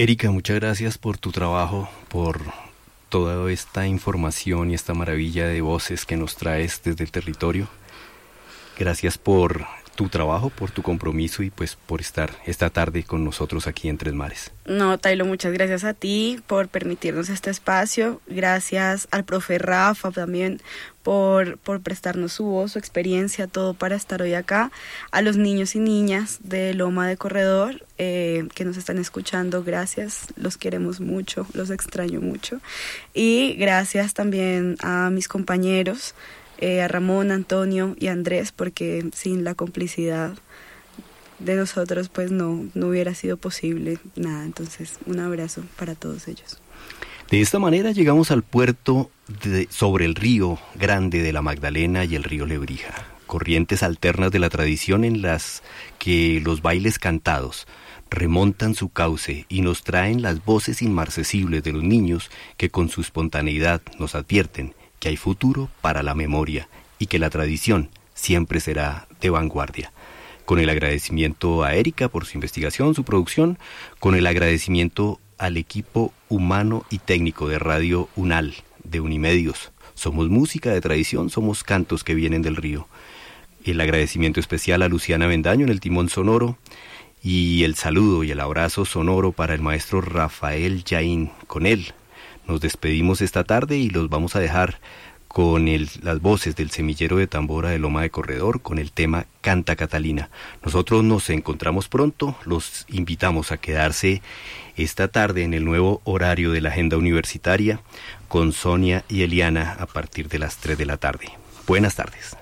Erika, muchas gracias por tu trabajo, por toda esta información y esta maravilla de voces que nos traes desde el territorio. Gracias por tu trabajo, por tu compromiso y pues por estar esta tarde con nosotros aquí en Tres Mares. No, Tailo, muchas gracias a ti por permitirnos este espacio. Gracias al profe Rafa también por prestarnos su voz, su experiencia, todo para estar hoy acá. A los niños y niñas de Loma de Corredor que nos están escuchando, gracias, los queremos mucho, los extraño mucho. Y gracias también a mis compañeros, a Ramón, Antonio y Andrés, porque sin la complicidad de nosotros pues no hubiera sido posible nada. Entonces, un abrazo para todos ellos. De esta manera llegamos al puerto sobre el río Grande de la Magdalena y el río Lebrija, corrientes alternas de la tradición en las que los bailes cantados remontan su cauce y nos traen las voces inmarcesibles de los niños que con su espontaneidad nos advierten que hay futuro para la memoria y que la tradición siempre será de vanguardia. Con el agradecimiento a Erika por su investigación, su producción, con el agradecimiento al equipo humano y técnico de Radio UNAL, de Unimedios. Somos música de tradición, somos cantos que vienen del río. El agradecimiento especial a Luciana Bendaño en el timón sonoro y el saludo y el abrazo sonoro para el maestro Rafael Yaín. Con él nos despedimos esta tarde y los vamos a dejar con las voces del Semillero de Tambora de Loma de Corredor con el tema Canta Catalina. Nosotros nos encontramos pronto, los invitamos a quedarse esta tarde en el nuevo horario de la agenda universitaria con Sonia y Eliana a partir de las 3 de la tarde. Buenas tardes.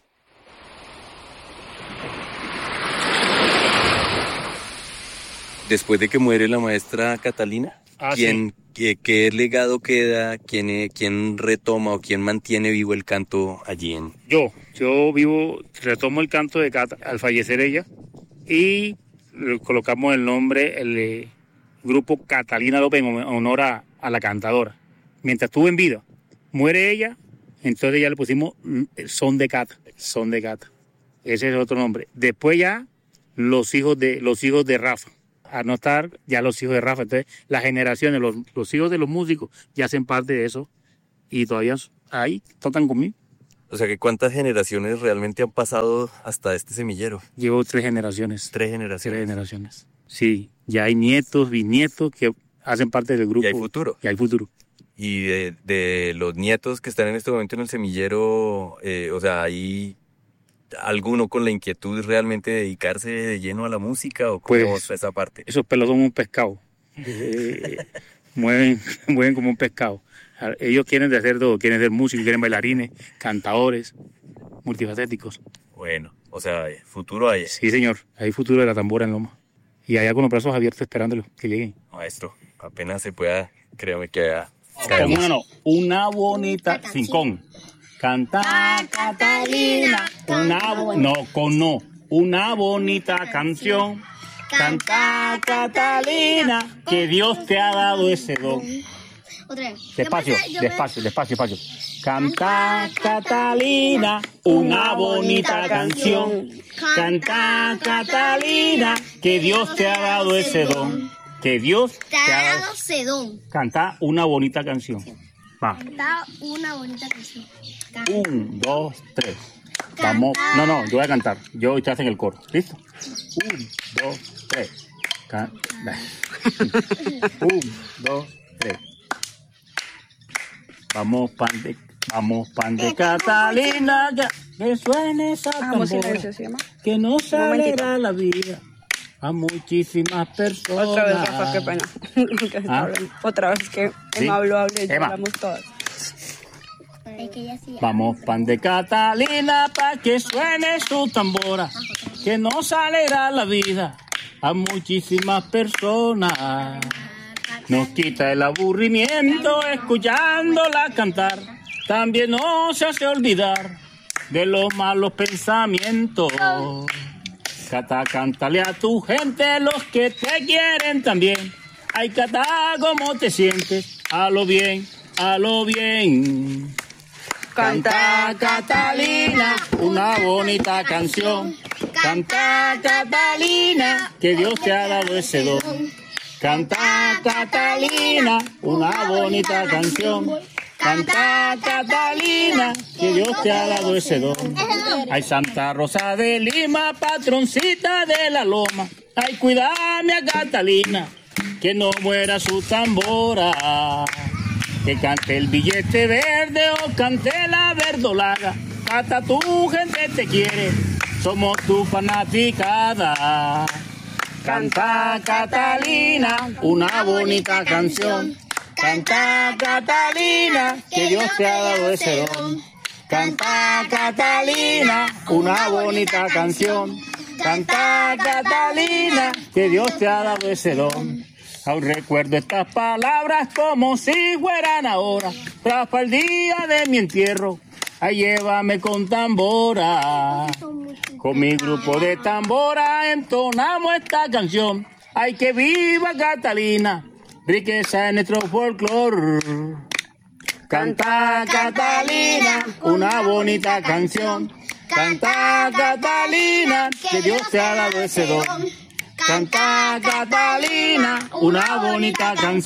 Después de que muere la maestra Catalina, sí. ¿Qué legado queda? ¿Quién retoma o quién mantiene vivo el canto allí en...? Yo retomo el canto de Cata al fallecer ella y colocamos el nombre, el grupo Catalina López en honor a la cantadora. Mientras estuvo en vida, muere ella, entonces ya le pusimos Son de Cata. Ese es el otro nombre. Después ya los hijos de Rafa. A no estar ya los hijos de Rafa, entonces las generaciones, los hijos de los músicos ya hacen parte de eso y todavía ahí tocan conmigo. O sea que ¿cuántas generaciones realmente han pasado hasta este semillero? Llevo 3 generaciones. 3 generaciones. 3 generaciones. Sí, ya hay nietos, bisnietos que hacen parte del grupo. Y hay futuro. Y de los nietos que están en este momento en el semillero, o sea, ¿hay alguno con la inquietud realmente de dedicarse de lleno a la música o cómo es esa parte? Esos pelos son un pescado. mueven como un pescado. Ellos quieren hacer todo, quieren ser músicos, quieren bailarines, cantadores, multifacéticos. Bueno, o sea, futuro hay. Sí, señor, hay futuro de la tambora en Loma. Y allá con los brazos abiertos esperándolos que lleguen. Maestro, apenas se pueda, créame que allá. Una bonita cincón. Canta Catalina, una bonita canción. Canta Catalina, que Dios te ha dado ese don. Otra vez. Despacio. Canta Catalina, una bonita canción. Canta Catalina, que Dios te ha dado ese don. Que Dios te ha dado ese don. Canta una bonita canción. Va. Canta una bonita canción. 1, 2, 3. Vamos. No, yo voy a cantar. Yo y te hacen el coro. ¿Listo? 1, 2, 3. 1, 2, 3. Vamos pan de Catalina, que suene esa tambora, que nos alegra la vida a muchísimas personas. Otra vez, Rafa, qué pena. Otra vez que Emma habló y hablamos todas. Vamos pan de Catalina pa' que suene su tambora, que nos alegra la vida a muchísimas personas. Nos quita el aburrimiento escuchándola cantar, también nos hace olvidar de los malos pensamientos. Cata, cántale a tu gente, los que te quieren también. Ay, Cata, ¿cómo te sientes? A lo bien. Canta Catalina, una bonita canción. Canta Catalina, que Dios te ha dado ese don. Canta Catalina, una bonita canción. Canta Catalina, que Dios te ha dado ese don. Ay, Santa Rosa de Lima, patroncita de la loma. Ay, cuídame a Catalina, que no muera su tambora. Que cante el billete verde o cante la verdolaga. Hasta tu gente te quiere, somos tu fanaticada. Canta Catalina, una bonita canción. Canta Catalina, que Dios te ha dado ese don. Canta Catalina, una bonita canción. Canta Catalina, que Dios te ha dado ese don. Aún recuerdo estas palabras como si fueran ahora. Tras el día de mi entierro, ay, llévame con tambora. Con mi grupo de tambora entonamos esta canción. Ay, que viva Catalina, riqueza en nuestro folclor. Canta Catalina, una bonita canción. Canta Catalina, que Dios te ha dado ese don. Canta Catalina, una bonita canción.